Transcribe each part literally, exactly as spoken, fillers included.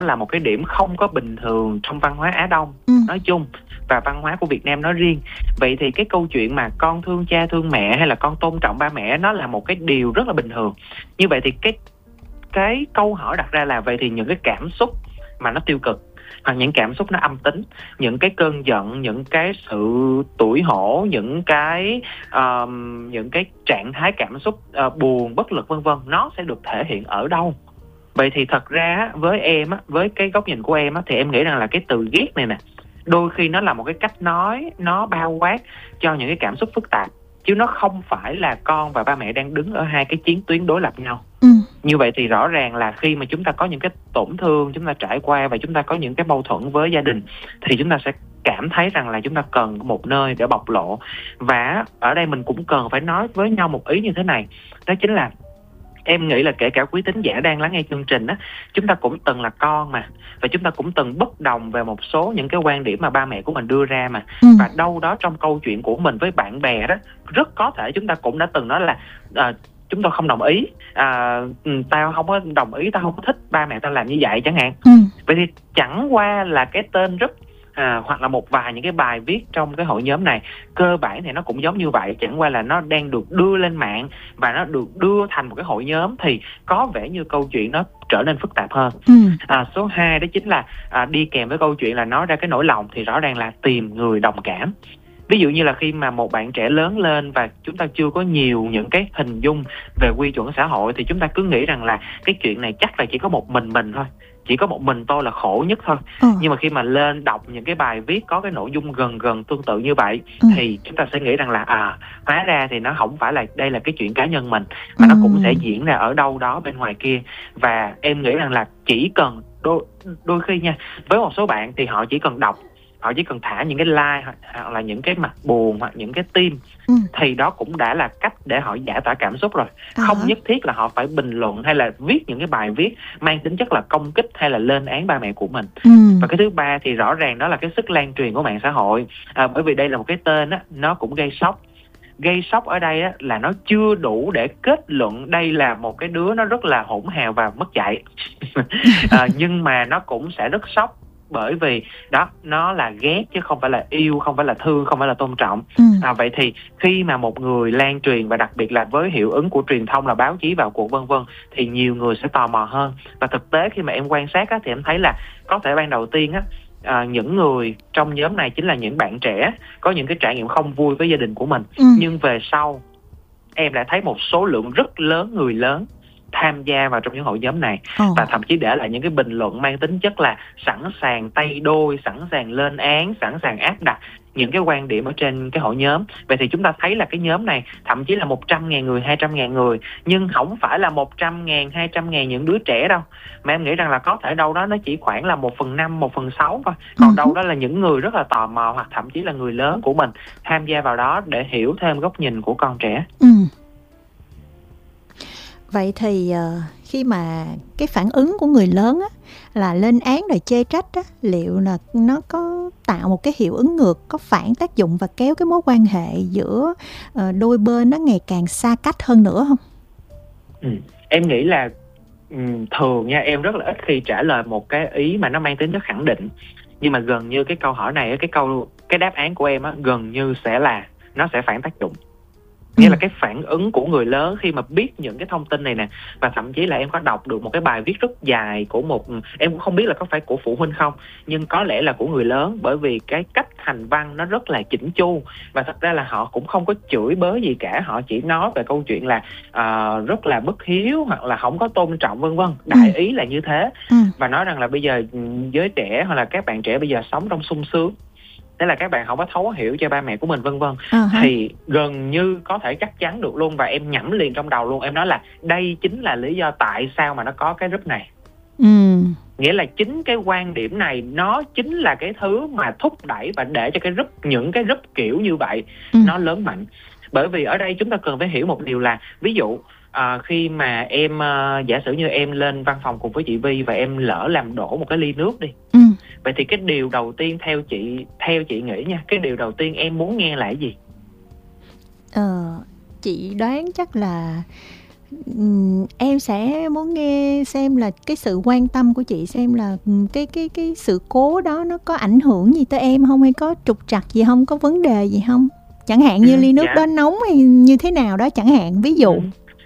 là một cái điểm không có bình thường trong văn hóa Á Đông Ừ. nói chung và văn hóa của Việt Nam nói riêng. Vậy thì cái câu chuyện mà con thương cha thương mẹ hay là con tôn trọng ba mẹ nó là một cái điều rất là bình thường. Như vậy thì cái cái câu hỏi đặt ra là vậy thì những cái cảm xúc mà nó tiêu cực hoặc những cảm xúc nó âm tính, những cái cơn giận, những cái sự tủi hổ, những cái um, những cái trạng thái cảm xúc uh, buồn, bất lực vân vân, nó sẽ được thể hiện ở đâu? Vậy thì thật ra với em á, với cái góc nhìn của em á, thì em nghĩ rằng là cái từ ghét này nè, đôi khi nó là một cái cách nói nó bao quát cho những cái cảm xúc phức tạp, chứ nó không phải là con và ba mẹ đang đứng ở hai cái chiến tuyến đối lập nhau. Ừ. Như vậy thì rõ ràng là khi mà chúng ta có những cái tổn thương, chúng ta trải qua và chúng ta có những cái mâu thuẫn với gia đình, thì chúng ta sẽ cảm thấy rằng là chúng ta cần một nơi để bộc lộ. Và ở đây mình cũng cần phải nói với nhau một ý như thế này, đó chính là em nghĩ là kể cả quý thính giả đang lắng nghe chương trình á, chúng ta cũng từng là con mà, và chúng ta cũng từng bất đồng về một số những cái quan điểm mà ba mẹ của mình đưa ra mà. Ừ. Và đâu đó trong câu chuyện của mình với bạn bè đó, rất có thể chúng ta cũng đã từng nói là à, chúng tôi không đồng ý, à, tao không có đồng ý, tao không có thích ba mẹ tao làm như vậy chẳng hạn. Ừ. Vậy thì chẳng qua là cái tên rất À, hoặc là một vài những cái bài viết trong cái hội nhóm này, cơ bản thì nó cũng giống như vậy, chẳng qua là nó đang được đưa lên mạng và nó được đưa thành một cái hội nhóm, thì có vẻ như câu chuyện nó trở nên phức tạp hơn. Ừ. À, số hai đó chính là à, đi kèm với câu chuyện là nói ra cái nỗi lòng, thì rõ ràng là tìm người đồng cảm. Ví dụ như là khi mà một bạn trẻ lớn lên và chúng ta chưa có nhiều những cái hình dung về quy chuẩn xã hội, thì chúng ta cứ nghĩ rằng là cái chuyện này chắc là chỉ có một mình mình thôi, chỉ có một mình tôi là khổ nhất thôi. Ừ. Nhưng mà khi mà lên đọc những cái bài viết có cái nội dung gần gần tương tự như vậy, Ừ. thì chúng ta sẽ nghĩ rằng là à, hóa ra thì nó không phải là đây là cái chuyện cá nhân mình, mà Ừ. nó cũng sẽ diễn ra ở đâu đó bên ngoài kia. Và em nghĩ rằng là chỉ cần đôi, đôi khi nha, với một số bạn thì họ chỉ cần đọc, họ chỉ cần thả những cái like hoặc là những cái mặt buồn hoặc những cái tim, Ừ. thì đó cũng đã là cách để họ giải tỏa cảm xúc rồi. À. Không nhất thiết là họ phải bình luận hay là viết những cái bài viết mang tính chất là công kích hay là lên án ba mẹ của mình. Ừ. Và cái thứ ba thì rõ ràng đó là cái sức lan truyền của mạng xã hội, à, bởi vì đây là một cái tên á, nó cũng gây sốc. Gây sốc ở đây á, là nó chưa đủ để kết luận đây là một cái đứa nó rất là hỗn hào và mất dạy. à, nhưng mà nó cũng sẽ rất sốc, bởi vì đó, nó là ghét chứ không phải là yêu, không phải là thương, không phải là tôn trọng. Ừ. À, vậy thì khi mà một người lan truyền, và đặc biệt là với hiệu ứng của truyền thông là báo chí vào cuộc vân vân, thì nhiều người sẽ tò mò hơn. Và thực tế khi mà em quan sát á, thì em thấy là có thể ban đầu tiên á, à, những người trong nhóm này chính là những bạn trẻ có những cái trải nghiệm không vui với gia đình của mình. Ừ. Nhưng về sau em đã thấy một số lượng rất lớn người lớn tham gia vào trong những hội nhóm này, Ồ. và thậm chí để lại những cái bình luận mang tính chất là sẵn sàng tay đôi, sẵn sàng lên án, sẵn sàng áp đặt những cái quan điểm ở trên cái hội nhóm. Vậy thì chúng ta thấy là cái nhóm này thậm chí là một trăm ngàn người, hai trăm ngàn người, nhưng không phải là một trăm ngàn, hai trăm ngàn những đứa trẻ đâu, mà em nghĩ rằng là có thể đâu đó nó chỉ khoảng là một phần năm, một phần sáu thôi. Còn Ừ. đâu đó là những người rất là tò mò, hoặc thậm chí là người lớn của mình tham gia vào đó để hiểu thêm góc nhìn của con trẻ. Ừ. Vậy thì uh, khi mà cái phản ứng của người lớn á, là lên án rồi chê trách á, liệu là nó có tạo một cái hiệu ứng ngược, có phản tác dụng và kéo cái mối quan hệ giữa uh, đôi bên nó ngày càng xa cách hơn nữa không? Ừ. Em nghĩ là um, thường nha, em rất là ít khi trả lời một cái ý mà nó mang tính chất khẳng định. Nhưng mà gần như cái câu hỏi này, cái câu cái đáp án của em á, gần như sẽ là nó sẽ phản tác dụng. Nghĩa là cái phản ứng của người lớn khi mà biết những cái thông tin này nè, và thậm chí là em có đọc được một cái bài viết rất dài của một, em cũng không biết là có phải của phụ huynh không, nhưng có lẽ là của người lớn, bởi vì cái cách hành văn nó rất là chỉnh chu, và thật ra là họ cũng không có chửi bới gì cả, họ chỉ nói về câu chuyện là uh, rất là bất hiếu hoặc là không có tôn trọng vân vân, đại ý là như thế. Ừ. Và nói rằng là bây giờ giới trẻ hoặc là các bạn trẻ bây giờ sống trong sung sướng, thế là các bạn không có thấu hiểu cho ba mẹ của mình vân vân, uh-huh. thì gần như có thể chắc chắn được luôn, và em nhẩm liền trong đầu luôn, em nói là đây chính là lý do tại sao mà nó có cái group này. Ừ. Nghĩa là chính cái quan điểm này nó chính là cái thứ mà thúc đẩy và để cho cái group, những cái group kiểu như vậy ừ. nó lớn mạnh. Bởi vì ở đây chúng ta cần phải hiểu một điều là, ví dụ À, khi mà em à, giả sử như em lên văn phòng cùng với chị Vi và em lỡ làm đổ một cái ly nước đi, ừ. vậy thì cái điều đầu tiên theo chị theo chị nghĩ nha, cái điều đầu tiên em muốn nghe là cái gì? Ờ, chị đoán chắc là ừm, em sẽ muốn nghe xem là cái sự quan tâm của chị, xem là ừm, cái cái cái sự cố đó nó có ảnh hưởng gì tới em không, hay có trục trặc gì không, có vấn đề gì không? Chẳng hạn như Ừ, ly nước dạ. đó nóng hay như thế nào đó chẳng hạn, ví dụ. Ừ.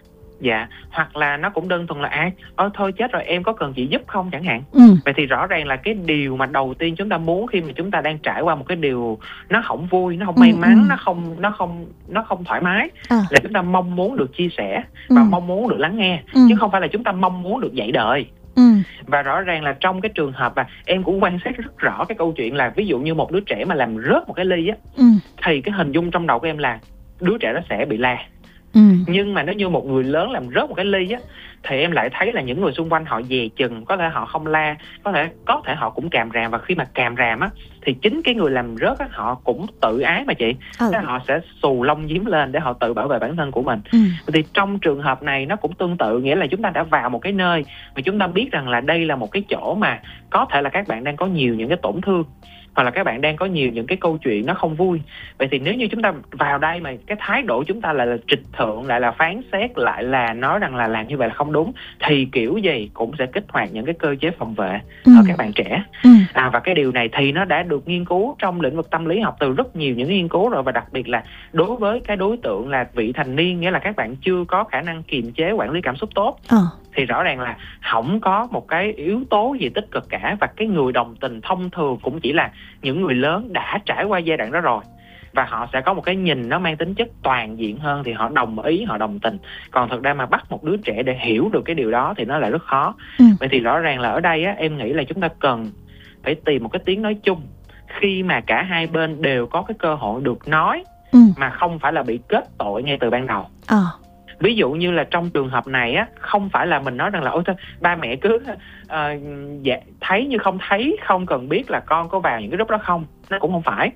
Dạ, hoặc là nó cũng đơn thuần là à, ôi thôi chết rồi, em có cần chị giúp không chẳng hạn. Ừ. Vậy thì rõ ràng là cái điều mà đầu tiên chúng ta muốn khi mà chúng ta đang trải qua một cái điều nó không vui, nó không Ừ, may mắn, ừ. nó không nó không nó không thoải mái, À. là chúng ta mong muốn được chia sẻ và Ừ. mong muốn được lắng nghe, Ừ. chứ không phải là chúng ta mong muốn được dạy đời. Ừ. Và rõ ràng là trong cái trường hợp, và em cũng quan sát rất rõ cái câu chuyện là ví dụ như một đứa trẻ mà làm rớt một cái ly á, Ừ. thì cái hình dung trong đầu của em là đứa trẻ đó sẽ bị la. Ừ. Nhưng mà nếu như một người lớn làm rớt một cái ly á, thì em lại thấy là những người xung quanh họ dè chừng, có thể họ không la, có thể có thể họ cũng càm ràm, và khi mà càm ràm á thì chính cái người làm rớt á họ cũng tự ái mà chị. Ừ. Thế họ sẽ xù lông giếm lên để họ tự bảo vệ bản thân của mình. Ừ. Thì trong trường hợp này nó cũng tương tự, nghĩa là chúng ta đã vào một cái nơi mà chúng ta biết rằng là đây là một cái chỗ mà có thể là các bạn đang có nhiều những cái tổn thương, hoặc là các bạn đang có nhiều những cái câu chuyện nó không vui. Vậy thì nếu như chúng ta vào đây mà cái thái độ chúng ta lại là trịch thượng, lại là phán xét, lại là nói rằng là làm như vậy là không đúng, thì kiểu gì cũng sẽ kích hoạt những cái cơ chế phòng vệ Ừ. ở các bạn trẻ. Ừ. À, và cái điều này thì nó đã được nghiên cứu trong lĩnh vực tâm lý học từ rất nhiều những nghiên cứu rồi, và đặc biệt là đối với cái đối tượng là vị thành niên, nghĩa là các bạn chưa có khả năng kiềm chế quản lý cảm xúc tốt, Ờ. thì rõ ràng là không có một cái yếu tố gì tích cực cả. Và cái người đồng tình thông thường cũng chỉ là những người lớn đã trải qua giai đoạn đó rồi, và họ sẽ có một cái nhìn nó mang tính chất toàn diện hơn, thì họ đồng ý, họ đồng tình. Còn thực ra mà bắt một đứa trẻ để hiểu được cái điều đó thì nó lại rất khó. Ừ. Vậy thì rõ ràng là ở đây á, em nghĩ là chúng ta cần phải tìm một cái tiếng nói chung khi mà cả hai bên đều có cái cơ hội được nói, Ừ. mà không phải là bị kết tội ngay từ ban đầu. Ờ. Ví dụ như là trong trường hợp này á, không phải là mình nói rằng là ôi thôi ba mẹ cứ uh, dạ, thấy như không thấy, không cần biết là con có vào những cái group đó không. Nó cũng không phải.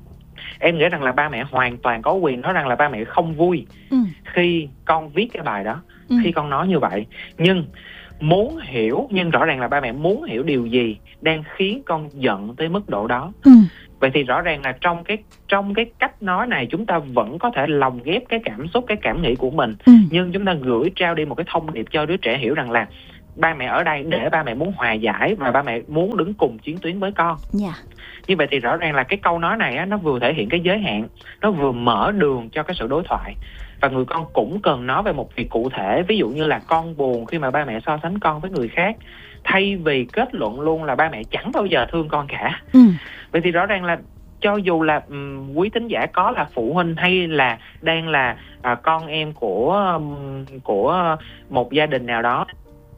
Em nghĩ rằng là ba mẹ hoàn toàn có quyền nói rằng là ba mẹ không vui Ừ. khi con viết cái bài đó, Ừ. khi con nói như vậy. Nhưng muốn hiểu, nhưng rõ ràng là ba mẹ muốn hiểu điều gì đang khiến con giận tới mức độ đó. Ừ. Vậy thì rõ ràng là trong cái trong cái cách nói này chúng ta vẫn có thể lồng ghép cái cảm xúc, cái cảm nghĩ của mình, Ừ. nhưng chúng ta gửi trao đi một cái thông điệp cho đứa trẻ hiểu rằng là ba mẹ ở đây để ba mẹ muốn hòa giải, và ba mẹ muốn đứng cùng chiến tuyến với con. Dạ. Như vậy thì rõ ràng là cái câu nói này á, nó vừa thể hiện cái giới hạn, nó vừa mở đường cho cái sự đối thoại. Và người con cũng cần nói về một việc cụ thể, ví dụ như là con buồn khi mà ba mẹ so sánh con với người khác, thay vì kết luận luôn là ba mẹ chẳng bao giờ thương con cả. Ừ. Vậy thì rõ ràng là cho dù là um, quý thính giả có là phụ huynh hay là đang là uh, con em của um, của một gia đình nào đó,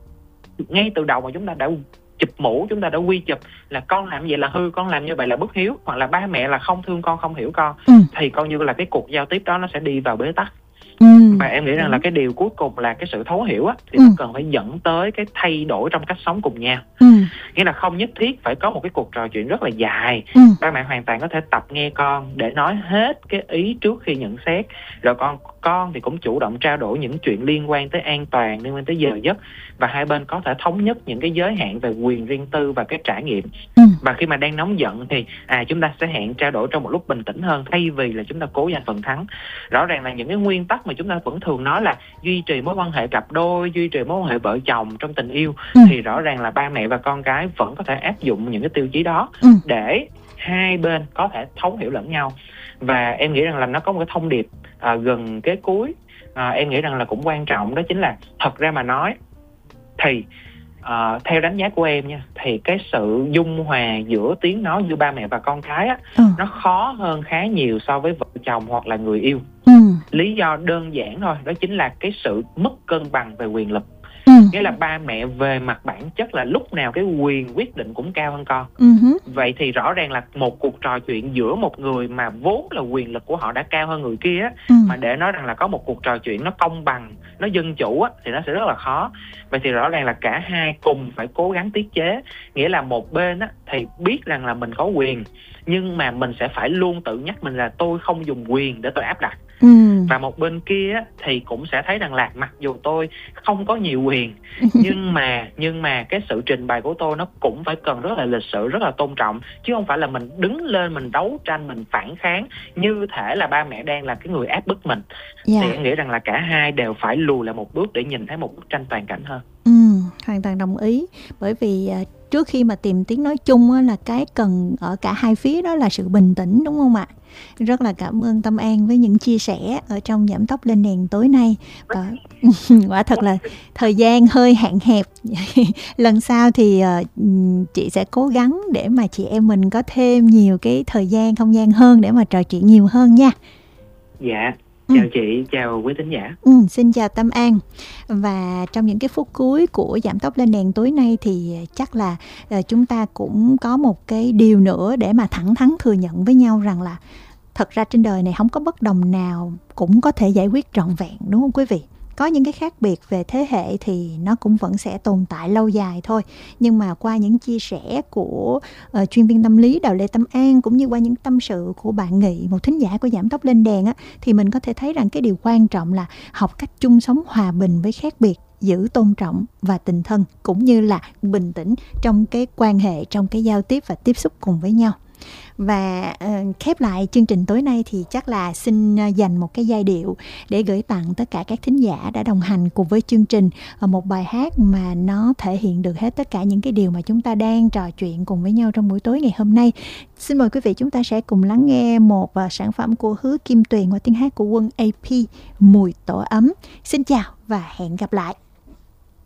ngay từ đầu mà chúng ta đã chụp mũ, chúng ta đã quy chụp là con làm vậy là hư, con làm như vậy là bất hiếu, hoặc là ba mẹ là không thương con, không hiểu con, Ừ. thì coi như là cái cuộc giao tiếp đó nó sẽ đi vào bế tắc. Ừ. Và em nghĩ rằng là cái điều cuối cùng là cái sự thấu hiểu á, thì Ừ. nó cần phải dẫn tới cái thay đổi trong cách sống cùng nhau. Ừ. Nghĩa là không nhất thiết phải có một cái cuộc trò chuyện rất là dài. Ừ. Ba mẹ hoàn toàn có thể tập nghe con để nói hết cái ý trước khi nhận xét. Rồi con con thì cũng chủ động trao đổi những chuyện liên quan tới an toàn, liên quan tới giờ giấc, và hai bên có thể thống nhất những cái giới hạn về quyền riêng tư và cái trải nghiệm. Ừ. Và khi mà đang nóng giận thì à chúng ta sẽ hẹn trao đổi trong một lúc bình tĩnh hơn, thay vì là chúng ta cố giành phần thắng. Rõ ràng là những cái nguyên tắc mà chúng ta vẫn thường nói là duy trì mối quan hệ cặp đôi, duy trì mối quan hệ vợ chồng trong tình yêu, Ừ. thì rõ ràng là ba mẹ và con cái vẫn có thể áp dụng những cái tiêu chí đó Ừ. để hai bên có thể thấu hiểu lẫn nhau. Và em nghĩ rằng là nó có một cái thông điệp à, gần cái cuối à, em nghĩ rằng là cũng quan trọng, đó chính là thật ra mà nói thì à, theo đánh giá của em nha, thì cái sự dung hòa giữa tiếng nói giữa ba mẹ và con cái á, Ừ. nó khó hơn khá nhiều so với vợ chồng hoặc là người yêu. Ừ. Lý do đơn giản thôi, đó chính là cái sự mất cân bằng về quyền lực. Ừ. Nghĩa là ba mẹ về mặt bản chất là lúc nào cái quyền quyết định cũng cao hơn con. Ừ. Vậy thì rõ ràng là một cuộc trò chuyện giữa một người mà vốn là quyền lực của họ đã cao hơn người kia á, Ừ. mà để nói rằng là có một cuộc trò chuyện nó công bằng, nó dân chủ á, thì nó sẽ rất là khó. Vậy thì rõ ràng là cả hai cùng phải cố gắng tiết chế. Nghĩa là một bên á, thì biết rằng là mình có quyền, nhưng mà mình sẽ phải luôn tự nhắc mình là tôi không dùng quyền để tôi áp đặt. Ừ. Và một bên kia thì cũng sẽ thấy rằng là mặc dù tôi không có nhiều quyền, nhưng mà nhưng mà cái sự trình bày của tôi nó cũng phải cần rất là lịch sự, rất là tôn trọng, chứ không phải là mình đứng lên mình đấu tranh, mình phản kháng như thể là ba mẹ đang là cái người áp bức mình. Dạ. Thì em nghĩ rằng là cả hai đều phải lùi lại một bước để nhìn thấy một bức tranh toàn cảnh hơn. Ừ, hoàn toàn đồng ý. Bởi vì uh, trước khi mà tìm tiếng nói chung á, là cái cần ở cả hai phía đó là sự bình tĩnh, đúng không ạ? Rất là cảm ơn Tâm An với những chia sẻ ở trong Giảm Tốc Lên Đèn tối nay. Và quả thật là thời gian hơi hạn hẹp. Lần sau thì uh, chị sẽ cố gắng để mà chị em mình có thêm nhiều cái thời gian, không gian hơn để mà trò chuyện nhiều hơn nha. Dạ. Chào ừ. chị, chào quý thính giả. Ừ, xin chào Tâm An. Và trong những cái phút cuối của Giảm Tốc Lên Đèn tối nay thì chắc là uh, chúng ta cũng có một cái điều nữa để mà thẳng thắn thừa nhận với nhau rằng là thật ra trên đời này không có bất đồng nào cũng có thể giải quyết trọn vẹn, đúng không quý vị? Có những cái khác biệt về thế hệ thì nó cũng vẫn sẽ tồn tại lâu dài thôi. Nhưng mà qua những chia sẻ của uh, chuyên viên tâm lý Đào Lê Tâm An, cũng như qua những tâm sự của bạn Nghị, một thính giả của Giảm Tốc Lên Đèn á, thì mình có thể thấy rằng cái điều quan trọng là học cách chung sống hòa bình với khác biệt, giữ tôn trọng và tình thân, cũng như là bình tĩnh trong cái quan hệ, trong cái giao tiếp và tiếp xúc cùng với nhau. Và uh, khép lại chương trình tối nay thì chắc là xin uh, dành một cái giai điệu để gửi tặng tất cả các thính giả đã đồng hành cùng với chương trình, uh, một bài hát mà nó thể hiện được hết tất cả những cái điều mà chúng ta đang trò chuyện cùng với nhau trong buổi tối ngày hôm nay. Xin mời quý vị, chúng ta sẽ cùng lắng nghe một uh, sản phẩm của Hứa Kim Tuyền qua tiếng hát của Quân a pê, Mùi Tổ Ấm. Xin chào và hẹn gặp lại.